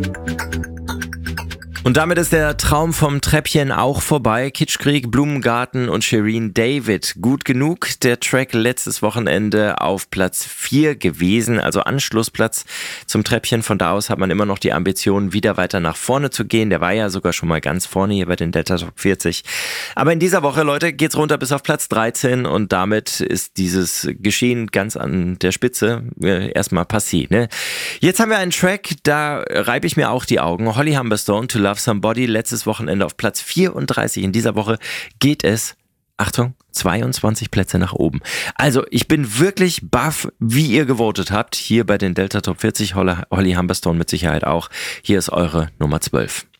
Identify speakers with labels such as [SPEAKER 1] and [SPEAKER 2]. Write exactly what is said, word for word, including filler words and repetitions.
[SPEAKER 1] Und damit ist der Traum vom Treppchen auch vorbei. Kitschkrieg, Blumengarten und Shireen David. Gut genug. Der Track letztes Wochenende auf Platz vier gewesen, also Anschlussplatz zum Treppchen. Von da aus hat man immer noch die Ambition, wieder weiter nach vorne zu gehen. Der war ja sogar schon mal ganz vorne hier bei den Delta Top vierzig. Aber in dieser Woche, Leute, geht's runter bis auf Platz dreizehn und damit ist dieses Geschehen ganz an der Spitze äh, erstmal passé. Ne? Jetzt haben wir einen Track, da reibe ich mir auch die Augen. Holly Humberstone, To Love Somebody, letztes Wochenende auf Platz vierunddreißig. In dieser Woche geht es, Achtung, zweiundzwanzig Plätze nach oben. Also ich bin wirklich baff, wie ihr gewotet habt. Hier bei den Delta Top vierzig, Holly Humberstone mit Sicherheit auch. Hier ist eure Nummer zwölf.